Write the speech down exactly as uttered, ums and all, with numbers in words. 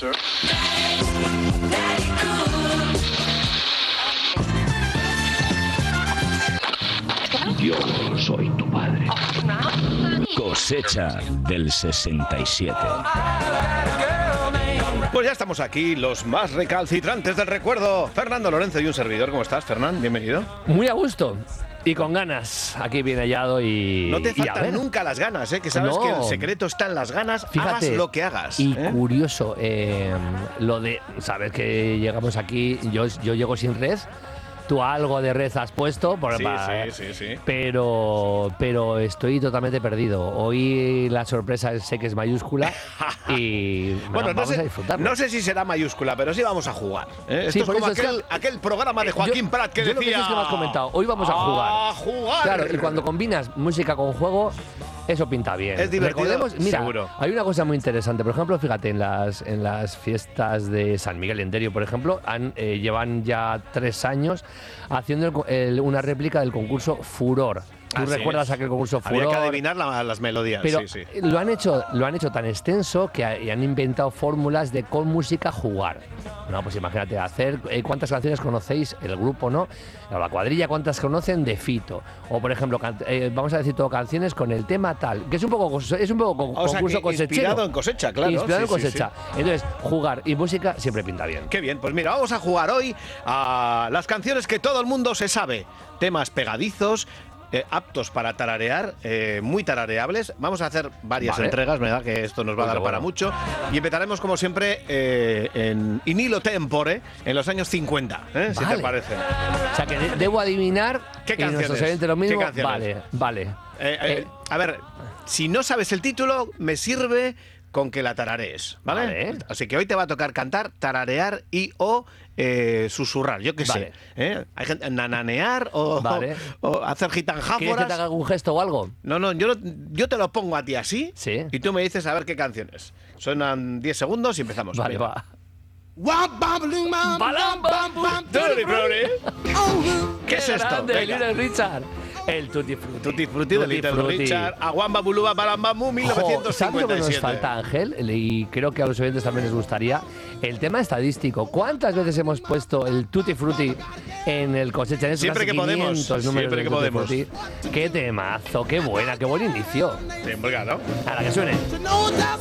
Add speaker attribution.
Speaker 1: sir.
Speaker 2: Yo soy tu padre. Cosecha del sesenta y siete.
Speaker 3: Pues ya estamos aquí, los más recalcitrantes del recuerdo. Fernando Lorenzo y un servidor. ¿Cómo estás, Fernán? Bienvenido.
Speaker 4: Muy a gusto. Y con ganas, aquí bien hallado y...
Speaker 3: No te
Speaker 4: y a
Speaker 3: faltan
Speaker 4: ver.
Speaker 3: nunca las ganas, ¿eh? Que sabes
Speaker 4: No.
Speaker 3: que el secreto está en las ganas,
Speaker 4: Fíjate,
Speaker 3: hagas lo que hagas.
Speaker 4: Y
Speaker 3: ¿eh?
Speaker 4: curioso, eh, lo de... Sabes que llegamos aquí, yo, yo llego sin red, tú algo de red has puesto, por,
Speaker 3: Sí,
Speaker 4: para-
Speaker 3: sí, sí, sí.
Speaker 4: Pero, pero estoy totalmente perdido. Hoy la sorpresa sé que es mayúscula y
Speaker 3: Bueno, no
Speaker 4: vamos
Speaker 3: sé,
Speaker 4: a disfrutarlo.
Speaker 3: no sé si será mayúscula, pero sí vamos a jugar. ¿eh?
Speaker 4: Sí,
Speaker 3: Esto
Speaker 4: por
Speaker 3: es como
Speaker 4: eso es
Speaker 3: aquel,
Speaker 4: que-
Speaker 3: aquel programa de Joaquín
Speaker 4: Yo-
Speaker 3: Prat que
Speaker 4: yo lo que
Speaker 3: decía...
Speaker 4: sé es que me has comentado, hoy vamos a jugar.
Speaker 3: ¡A jugar!
Speaker 4: Claro, y cuando combinas música con juego, eso pinta bien.
Speaker 3: Es divertido,
Speaker 4: Recordemos, mira,
Speaker 3: seguro.
Speaker 4: hay una cosa muy interesante. Por ejemplo, fíjate, en las, en las fiestas de San Miguel en Derio, por ejemplo, han, eh, llevan ya tres años haciendo el co- el- una réplica del concurso Furor. ¿Tú
Speaker 3: Así
Speaker 4: recuerdas
Speaker 3: es.
Speaker 4: aquel concurso
Speaker 3: Había
Speaker 4: Furor?
Speaker 3: que adivinar la- las melodías,
Speaker 4: Pero
Speaker 3: sí, sí.
Speaker 4: lo han hecho lo han hecho tan extenso que ha- y han inventado fórmulas de con música jugar. No, pues imagínate, hacer eh, cuántas canciones conocéis, el grupo, ¿no? O la cuadrilla, cuántas conocen de Fito. O por ejemplo, can- eh, vamos a decir todo canciones con el tema tal, que es un poco cos- es un poco con-
Speaker 3: O sea,
Speaker 4: concurso
Speaker 3: que
Speaker 4: cosechero.
Speaker 3: inspirado en cosecha, claro.
Speaker 4: Inspirado
Speaker 3: sí,
Speaker 4: en
Speaker 3: sí,
Speaker 4: cosecha.
Speaker 3: sí.
Speaker 4: Entonces, jugar y música siempre pinta bien.
Speaker 3: Qué bien, pues mira, vamos a jugar hoy a las canciones que todo el mundo se sabe. Temas pegadizos, eh, aptos para tararear, eh, muy tarareables. Vamos a hacer varias
Speaker 4: Vale.
Speaker 3: entregas, ¿verdad? Que esto nos va a
Speaker 4: Uy,
Speaker 3: dar
Speaker 4: qué
Speaker 3: para
Speaker 4: bueno.
Speaker 3: mucho. Y empezaremos, como siempre, eh, en in illo tempore, en los años cincuenta, ¿eh? Si te
Speaker 4: Vale.
Speaker 3: parece.
Speaker 4: O sea, que de- debo adivinar
Speaker 3: ¿Qué
Speaker 4: y nuestros
Speaker 3: canciones?
Speaker 4: oyentes lo mismo.
Speaker 3: ¿Qué canciones?
Speaker 4: Vale, vale.
Speaker 3: Eh, eh,
Speaker 4: Eh,
Speaker 3: a ver, si no sabes el título, me sirve con que la tararees, ¿vale?
Speaker 4: Vale.
Speaker 3: Así que hoy te va a tocar cantar, tararear y o eh, susurrar, yo qué
Speaker 4: Vale.
Speaker 3: sé. ¿eh? Hay gente nananear o,
Speaker 4: Vale.
Speaker 3: o, o hacer
Speaker 4: ¿Quieres que te haga
Speaker 3: gitanjáforas.
Speaker 4: algún gesto o algo?
Speaker 3: No, no, yo, lo- yo te lo pongo a ti así
Speaker 4: Sí.
Speaker 3: y tú me dices a ver qué canción es. Suenan diez segundos y empezamos.
Speaker 4: Vale,
Speaker 3: Venga.
Speaker 4: va.
Speaker 3: Tutti Frutti. ¿Qué es esto?
Speaker 4: Grande,
Speaker 3: Venga.
Speaker 4: Little Richard. El Tutti Frutti.
Speaker 3: Tutti Frutti de
Speaker 4: Tutti
Speaker 3: Little
Speaker 4: Frutti.
Speaker 3: Richard, Aguamba Buluba Balambamu, mil
Speaker 4: Jo,
Speaker 3: novecientos
Speaker 4: ¿sabes lo
Speaker 3: cincuenta
Speaker 4: que
Speaker 3: y
Speaker 4: nos
Speaker 3: siete.
Speaker 4: falta, Ángel? Y creo que a los oyentes también les gustaría. El tema estadístico. ¿Cuántas veces hemos puesto el Tutti Frutti en el cosecha? En esos
Speaker 3: Siempre
Speaker 4: casi
Speaker 3: que podemos,
Speaker 4: quinientos números
Speaker 3: siempre
Speaker 4: del
Speaker 3: que
Speaker 4: Tutti
Speaker 3: podemos.
Speaker 4: Frutti. Qué temazo, qué buena, qué buen inicio.
Speaker 3: Bien, venga, ¿no?
Speaker 4: A la que suene.
Speaker 5: To know that